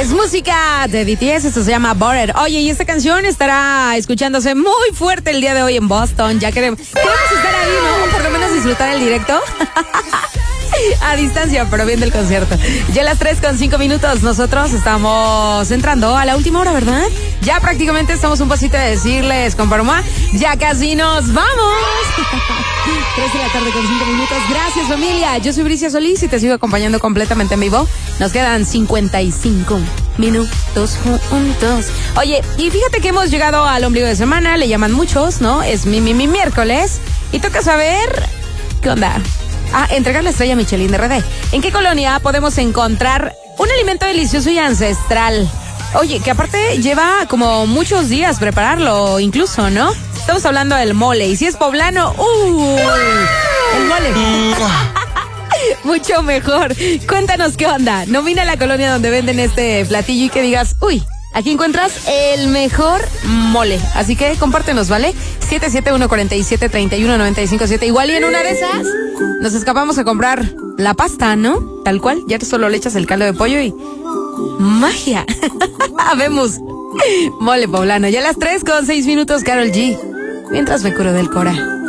Es música de BTS, esto se llama Butter. Oye, y esta canción estará escuchándose muy fuerte el día de hoy en Boston. Ya queremos estar ahí, ¿no? O por lo menos disfrutar el directo. A distancia, pero bien del concierto. Ya a las 3:05 nosotros estamos entrando a la última hora, ¿verdad? Ya prácticamente estamos un pasito de decirles, comparma, ya casi nos vamos. 3 de la tarde con 5 minutos. Gracias, familia. Yo soy Bricia Solís y te sigo acompañando completamente en vivo. Nos quedan 55 minutos juntos. Oye, y fíjate que hemos llegado al ombligo de semana, le llaman muchos, ¿no? Es mi miércoles y toca saber qué onda. Entregar la estrella Michelin de RD. ¿En qué colonia podemos encontrar un alimento delicioso y ancestral? Oye, que aparte lleva como muchos días prepararlo, incluso, ¿no? Estamos hablando del mole. Y si es poblano, el mole. Mucho mejor. Cuéntanos qué onda. Nomina la colonia donde venden este platillo y que digas, aquí encuentras el mejor mole. Así que compártenos, ¿vale? 771-47-31-957. Igual y en una de esas nos escapamos a comprar la pasta, ¿no? Tal cual. Ya solo le echas el caldo de pollo y magia. Vemos mole poblano. Ya a las 3:06, Karol G. Mientras me curo del Cora.